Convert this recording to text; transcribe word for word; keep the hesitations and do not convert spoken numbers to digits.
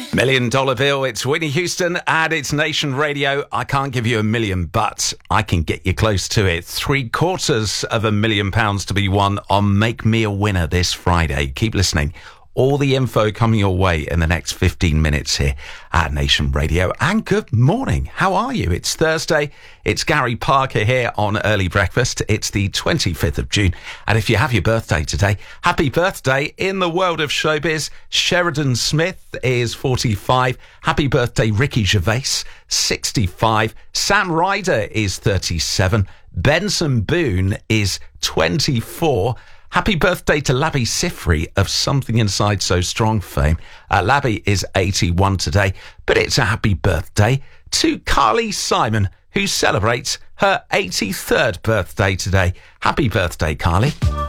Million Dollar Bill, it's Whitney Houston and it's Nation Radio. I can't give you a million, but I can get you close to it. Three quarters of a million pounds to be won on Make Me a Winner this Friday. Keep listening. All the info coming your way in the next fifteen minutes here at Nation Radio. And good morning. How are you? It's Thursday. It's Gary Parker here on Early Breakfast. It's the twenty-fifth of June. And if you have your birthday today, happy birthday. In the world of showbiz, Sheridan Smith is forty-five. Happy birthday, Ricky Gervais, sixty-five. Sam Ryder is thirty-seven. Benson Boone is twenty-four. Happy birthday to Labby Sifri of Something Inside So Strong fame. Uh, Labby is eighty-one today, but it's a happy birthday to Carly Simon, who celebrates her eighty-third birthday today. Happy birthday, Carly.